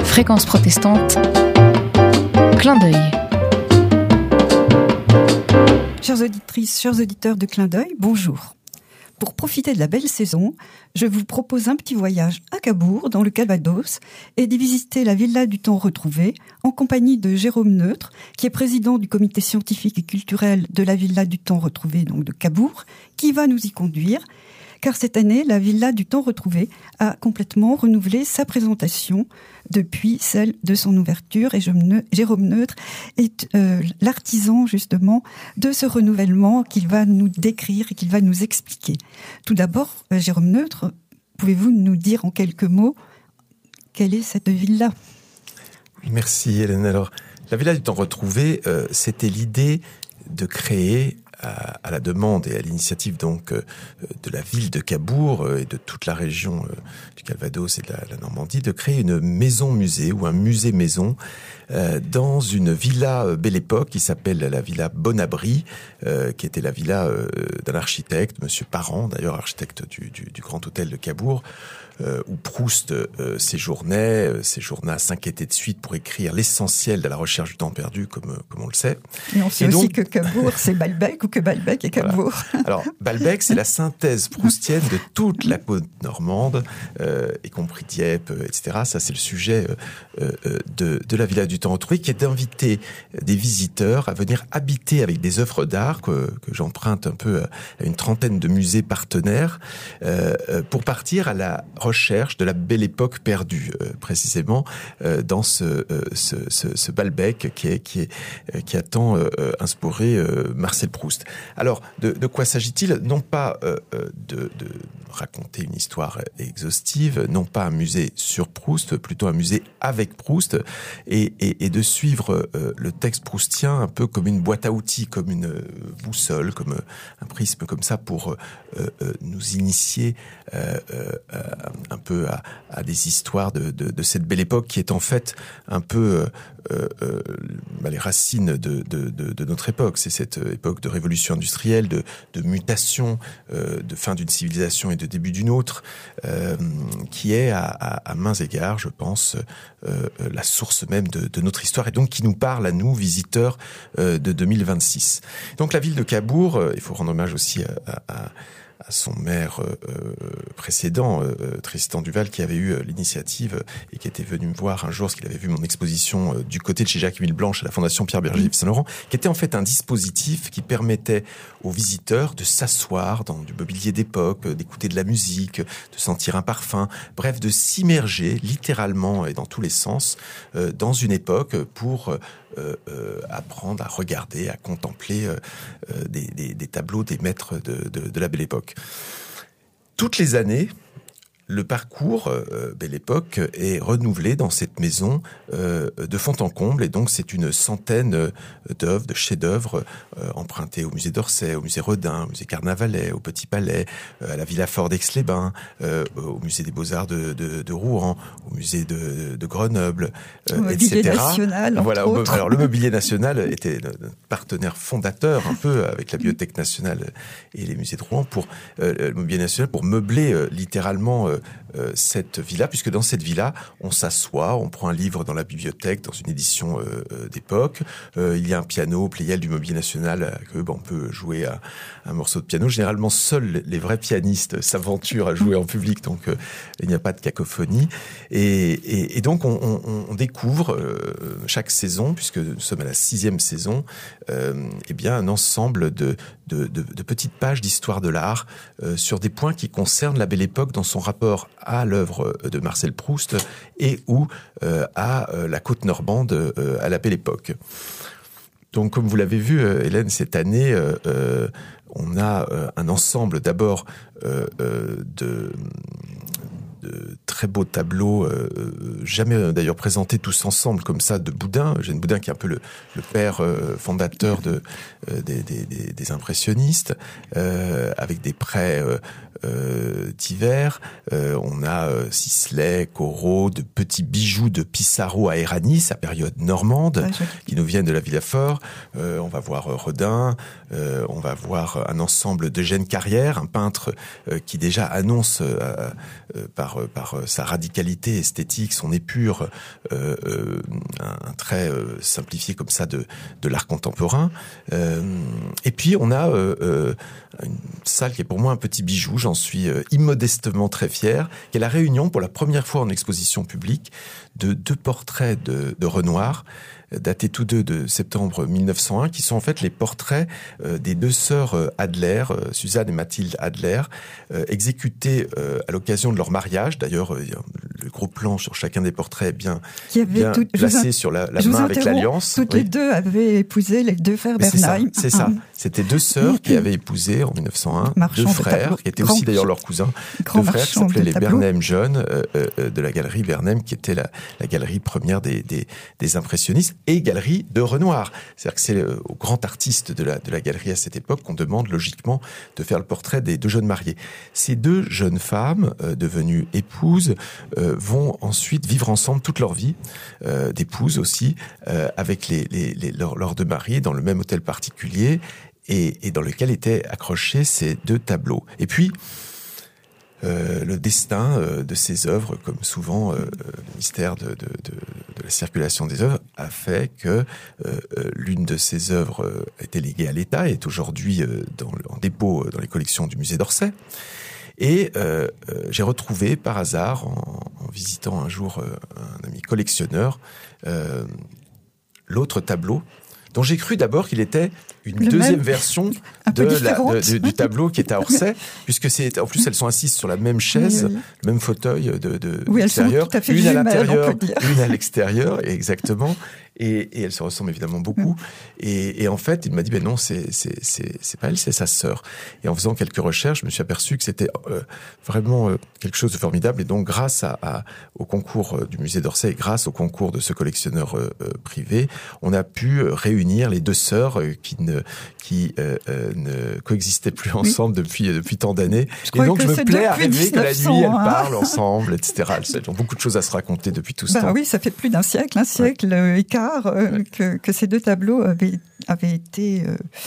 Fréquence protestante, Clin d'œil. Chères auditrices, chers auditeurs de Clin d'œil, bonjour. Pour profiter de la belle saison, je vous propose un petit voyage à Cabourg, dans le Calvados, et d'y visiter la Villa du Temps Retrouvé, en compagnie de Jérôme Neutre, qui est président du comité scientifique et culturel de la Villa du Temps Retrouvé, donc de Cabourg, qui va nous y conduire. Car cette année, la Villa du Temps Retrouvé a complètement renouvelé sa présentation depuis celle de son ouverture. Et Jérôme Neutre est l'artisan justement de ce renouvellement qu'il va nous décrire et qu'il va nous expliquer. Tout d'abord, Jérôme Neutre, pouvez-vous nous dire en quelques mots quelle est cette villa ? Merci Hélène. Alors, la Villa du Temps Retrouvé, c'était l'idée de créer à la demande et à l'initiative donc de la ville de Cabourg et de toute la région du Calvados et de la Normandie, de créer une maison-musée ou un musée-maison dans une villa Belle Époque qui s'appelle la villa Bon-Abri, qui était la villa d'un architecte, Monsieur Parent, d'ailleurs architecte du Grand Hôtel de Cabourg, où Proust séjourna 5 étés de suite pour écrire l'essentiel de la recherche du temps perdu, comme on le sait. Et on sait aussi que Cabourg, c'est Balbec, ou que Balbec est Cabourg. Voilà. Alors, Balbec, c'est la synthèse proustienne de toute la côte normande, y compris Dieppe, etc. Ça, c'est le sujet de la Villa du Temps Retrouvé, qui est d'inviter des visiteurs à venir habiter avec des œuvres d'art que j'emprunte un peu à une trentaine de musées partenaires, pour partir à la recherche de la belle époque perdue, précisément dans ce Balbec qui a tant inspiré Marcel Proust. Alors, de quoi s'agit-il ? Non pas de raconter une histoire exhaustive, non pas un musée sur Proust, plutôt un musée avec Proust, et de suivre le texte proustien un peu comme une boîte à outils, comme une boussole, comme un prisme comme ça, pour nous initier un peu à des histoires de cette belle époque qui est en fait un peu les racines de notre époque. C'est cette époque de révolution industrielle, de mutation, de fin d'une civilisation et de début d'une autre, qui est à maints égards, je pense, la source même de notre histoire, et donc qui nous parle à nous, visiteurs de 2026. Donc la ville de Cabourg, il faut rendre hommage aussi à son maire précédent, Tristan Duval, qui avait eu l'initiative et qui était venu me voir un jour, parce qu'il avait vu mon exposition du côté de chez Jacques-Émile Blanche à la Fondation Pierre Berger Yves Saint-Laurent, qui était en fait un dispositif qui permettait aux visiteurs de s'asseoir dans du mobilier d'époque, d'écouter de la musique, de sentir un parfum, bref, de s'immerger littéralement et dans tous les sens dans une époque pour apprendre à regarder, à contempler des tableaux des maîtres de la Belle Époque. Toutes les années, le parcours Belle Époque est renouvelé dans cette maison de fond en comble, et donc c'est une centaine d'œuvres, de chefs-d'œuvre empruntés au musée d'Orsay, au musée Rodin, au musée Carnavalet, au Petit Palais, à la Villa Fort d'Aix-les-Bains, au musée des Beaux-Arts de Rouen, au musée de Grenoble, Mobilier etc. National, entre autres. Alors le Mobilier National était notre partenaire fondateur un peu avec la Bibliothèque nationale et les musées de Rouen pour le Mobilier National pour meubler littéralement cette villa, puisque dans cette villa, on s'assoit, on prend un livre dans la bibliothèque, dans une édition d'époque. Il y a un piano Pleyel du Mobilier National, on peut jouer à un morceau de piano. Généralement, seuls les vrais pianistes s'aventurent à jouer en public, donc il n'y a pas de cacophonie. Et donc, on découvre chaque saison, puisque nous sommes à la 6e saison, un ensemble de petites pages d'histoire de l'art sur des points qui concernent la Belle Époque dans son rapport à l'œuvre de Marcel Proust et ou à la côte normande à la Belle Époque. Donc, comme vous l'avez vu, Hélène, cette année, on a un ensemble d'abord de très beaux tableaux, jamais d'ailleurs présentés tous ensemble comme ça, de Boudin. Eugène Boudin, qui est un peu le père fondateur des impressionnistes, avec des prêts divers. On a Sisley, Corot, de petits bijoux de Pissarro à Eranis, à période normande, qui nous viennent de la Villa Fort. On va voir Rodin, on va voir un ensemble d'Eugène Carrière, un peintre qui déjà annonce par par sa radicalité esthétique, son épure, un trait simplifié comme ça de l'art contemporain. Et puis on a une salle qui est pour moi un petit bijou, j'en suis immodestement très fier, qui est la réunion pour la première fois en exposition publique de 2 portraits de Renoir, datés tous deux de septembre 1901, qui sont en fait les portraits des 2 sœurs Adler, Suzanne et Mathilde Adler, exécutés à l'occasion de leur mariage. D'ailleurs, le gros plan sur chacun des portraits est bien placé sur la main avec l'alliance. Toutes les 2 avaient épousé les 2 frères Bernheim. C'est ça. C'était 2 sœurs qui avaient épousé en 1901 2 frères, qui étaient aussi d'ailleurs leurs cousins. 2 frères qui s'appelaient les Bernheim jeunes, de la galerie Bernheim, qui était la galerie première des impressionnistes, et galerie de Renoir. C'est-à-dire que c'est au grand artiste de la galerie à cette époque qu'on demande logiquement de faire le portrait des 2 jeunes mariés. Ces 2 jeunes femmes, devenues épouses, vont ensuite vivre ensemble toute leur vie, d'épouses aussi, avec leurs 2 maris dans le même hôtel particulier, et dans lequel étaient accrochés ces 2 tableaux. Et puis, le destin de ces œuvres, comme souvent le mystère de la circulation des œuvres, a fait que l'une de ces œuvres a été léguée à l'État et est aujourd'hui en dépôt dans les collections du musée d'Orsay. Et j'ai retrouvé par hasard, en visitant un jour un ami collectionneur, l'autre tableau, dont j'ai cru d'abord qu'il était une deuxième version du tableau qui est à Orsay, puisque en plus elles sont assises sur la même chaise, le même fauteuil de l'extérieur, une à l'intérieur, une à l'extérieur, exactement. Et elles se ressemblent évidemment beaucoup. Et en fait, il m'a dit, non, c'est pas elle, c'est sa sœur. Et en faisant quelques recherches, je me suis aperçu que c'était vraiment quelque chose de formidable. Et donc, grâce au concours du musée d'Orsay et grâce au concours de ce collectionneur privé, on a pu réunir les 2 sœurs qui ne coexistaient plus ensemble depuis tant d'années. Et donc, je me plais à rêver que la nuit, elles parlent ensemble, etc. Elles ont beaucoup de choses à se raconter depuis tout ce temps. Oui, ça fait plus d'un siècle, et quart, que ces 2 tableaux avaient été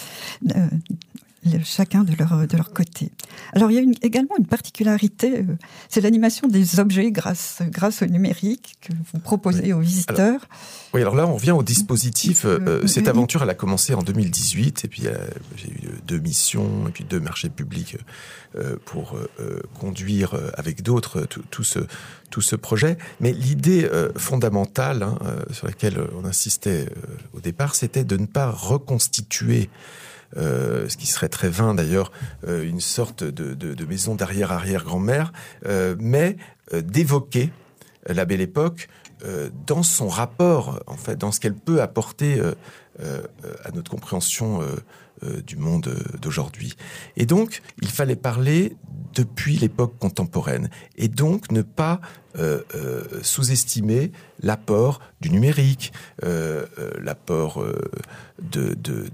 chacun de leur côté. Alors, il y a également une particularité, c'est l'animation des objets grâce au numérique que vous proposez aux visiteurs. Alors là, on revient au dispositif. Cette aventure, elle a commencé en 2018, et puis j'ai eu 2 missions, et puis 2 marchés publics pour conduire avec d'autres tout ce projet. Mais l'idée fondamentale sur laquelle on insistait au départ, c'était de ne pas reconstituer ce qui serait très vain d'ailleurs, une sorte de maison d'arrière-arrière-grand-mère, mais d'évoquer la Belle Époque dans son rapport, en fait, dans ce qu'elle peut apporter à notre compréhension du monde d'aujourd'hui. Et donc, il fallait parler depuis l'époque contemporaine, et donc ne pas sous-estimer l'apport du numérique, l'apport de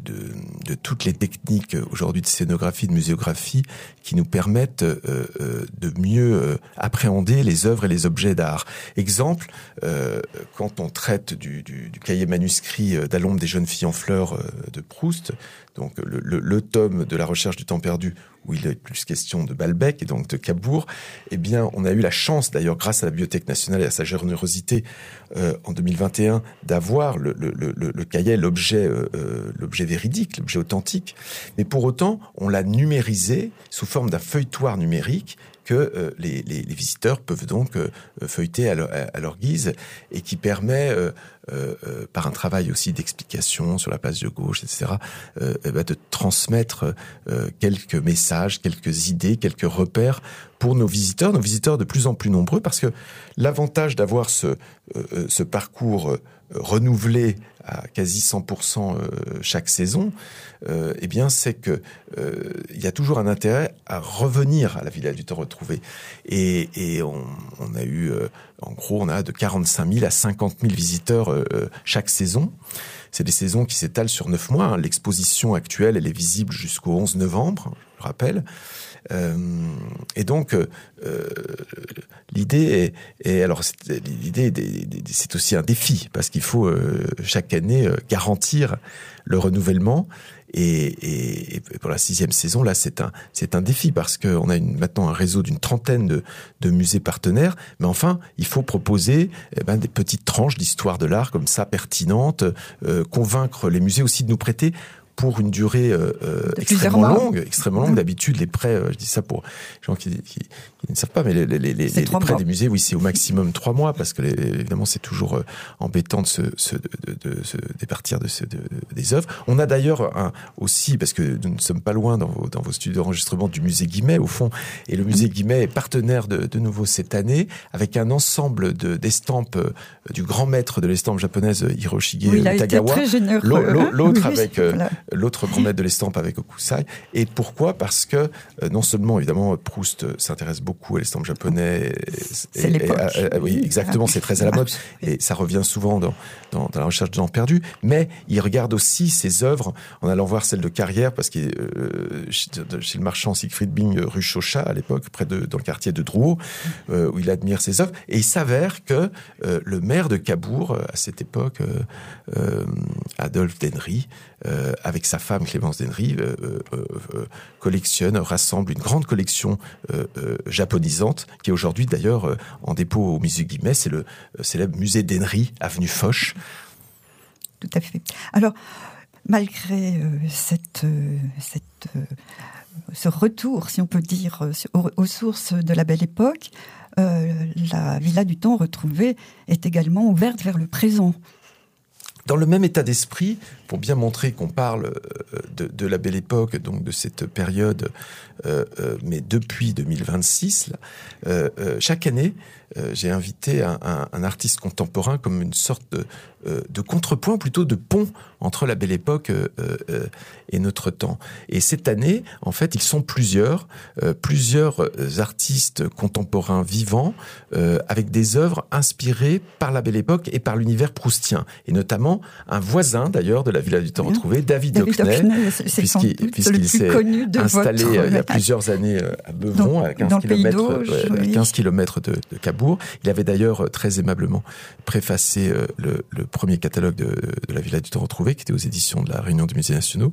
toutes les techniques aujourd'hui de scénographie, de muséographie, qui nous permettent de mieux appréhender les œuvres et les objets d'art. Exemple, quand on traite du cahier manuscrit d'À l'ombre des jeunes filles en fleurs de Proust, donc le tome de la recherche du temps perdu, où il est plus question de Balbec et donc de Cabourg, eh bien, on a eu la chance, d'ailleurs, grâce à la Bibliothèque nationale et à sa générosité, en 2021, d'avoir le cahier, l'objet véridique, l'objet authentique. Mais pour autant, on l'a numérisé sous forme d'un feuilletoire numérique que les visiteurs peuvent donc feuilleter à leur guise, et qui permet, par un travail aussi d'explication sur la page de gauche, etc., de transmettre quelques messages, quelques idées, quelques repères pour nos visiteurs de plus en plus nombreux, parce que l'avantage d'avoir ce parcours renouvelé à quasi 100% chaque saison, eh bien, c'est que il y a toujours un intérêt à revenir à la Villa du Temps retrouvé. Et on a eu, en gros, on a de 45 000 à 50 000 visiteurs chaque saison. C'est des saisons qui s'étalent sur 9 mois. L'exposition actuelle, elle est visible jusqu'au 11 novembre, je le rappelle. Et donc, l'idée c'est aussi un défi, parce qu'il faut chaque année garantir le renouvellement. Et pour la 6e saison, là, c'est un défi parce qu'on a maintenant un réseau d'une trentaine de musées partenaires. Mais enfin, il faut proposer des petites tranches d'histoire de l'art comme ça, pertinentes, convaincre les musées aussi de nous prêter pour une durée extrêmement longue. D'habitude, les prêts, je dis ça pour les gens qui ne savent pas, mais les prêts des musées, oui, c'est au maximum 3 mois, parce que évidemment, c'est toujours embêtant de se départir des œuvres. On a d'ailleurs aussi, parce que nous ne sommes pas loin dans vos studios d'enregistrement, du musée Guimet, au fond, et le musée Guimet est partenaire de nouveau cette année, avec un ensemble d'estampes du grand maître de l'estampe japonaise, Hiroshige Tagawa. L'autre avec... L'autre grand maître de l'estampe avec Okusai. Et pourquoi ? Parce que non seulement, évidemment, Proust s'intéresse beaucoup à l'estampe japonaise. C'est l'époque. Oui, exactement, c'est très à la mode. Et ça revient souvent dans la recherche de temps perdu. Mais il regarde aussi ses œuvres en allant voir celle de Carrière, parce qu'il chez le marchand Siegfried Bing, rue Chauchat, à l'époque, dans le quartier de Drouot, où il admire ses œuvres. Et il s'avère que le maire de Cabourg, à cette époque, Adolphe Dennery, avec sa femme Clémence Dennery, rassemble une grande collection japonisante, qui est aujourd'hui d'ailleurs en dépôt au musée Guimet. C'est le célèbre musée Dennery, avenue Foch. Tout à fait. Alors, malgré ce retour, si on peut dire, aux sources de la Belle Époque, la Villa du Temps Retrouvé est également ouverte vers le présent. Dans le même état d'esprit, pour bien montrer qu'on parle de la Belle Époque, donc de cette période, mais depuis 2026, chaque année, j'ai invité un artiste contemporain comme une sorte de contrepoint, plutôt de pont entre la Belle Époque et notre temps. Et cette année, en fait, ils sont plusieurs artistes contemporains vivants, avec des œuvres inspirées par la Belle Époque et par l'univers proustien. Et notamment un voisin, d'ailleurs, de la Villa du Temps Retrouvé, David Hockney, puisqu'il s'est installé il y a plusieurs années à Beuvron, à 15 km de Cabourg. Il avait d'ailleurs très aimablement préfacé le premier catalogue de la Villa du Temps Retrouvé, qui était aux éditions de la Réunion des Musées Nationaux.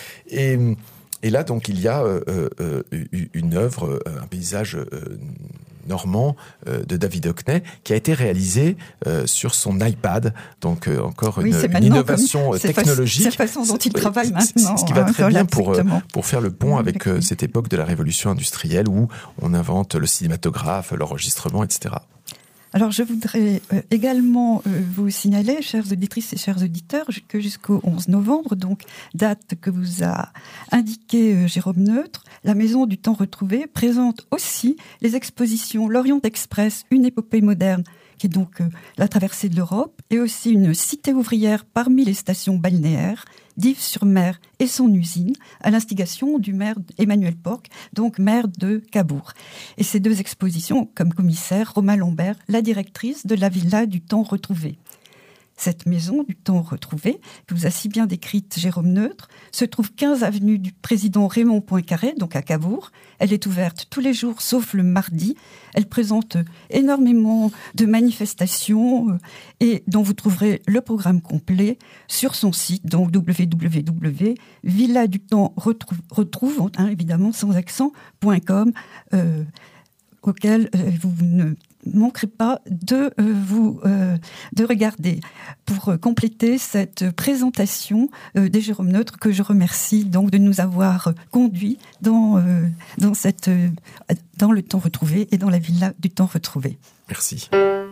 Et là, donc, il y a une œuvre, un paysage normand de David Hockney, qui a été réalisé sur son iPad. Donc, encore une innovation technologique. C'est la façon dont il travaille maintenant. Ce qui va très bien pour faire le pont avec cette époque de la révolution industrielle, où on invente le cinématographe, l'enregistrement, etc. Alors, je voudrais également vous signaler, chères auditrices et chers auditeurs, que jusqu'au 11 novembre, donc date que vous a indiqué Jérôme Neutre, la Maison du Temps Retrouvé présente aussi les expositions L'Orient Express, une épopée moderne, qui est donc la traversée de l'Europe, et aussi une cité ouvrière parmi les stations balnéaires, d'Yves-sur-Mer et son usine, à l'instigation du maire Emmanuel Porc, donc maire de Cabourg. Et ces deux expositions, comme commissaire, Romain Lambert, la directrice de la Villa du Temps Retrouvé. Cette maison du Temps Retrouvé, que vous a si bien décrite Jérôme Neutre, se trouve 15 avenue du président Raymond Poincaré, donc à Cabourg. Elle est ouverte tous les jours, sauf le mardi. Elle présente énormément de manifestations et dont vous trouverez le programme complet sur son site, donc www.villadutempsretrouve, évidemment sans accent.com, auquel vous ne manquerez pas de regarder pour compléter cette présentation des Jérôme Neutre, que je remercie donc de nous avoir conduits dans le Temps Retrouvé et dans la Villa du Temps Retrouvé. Merci.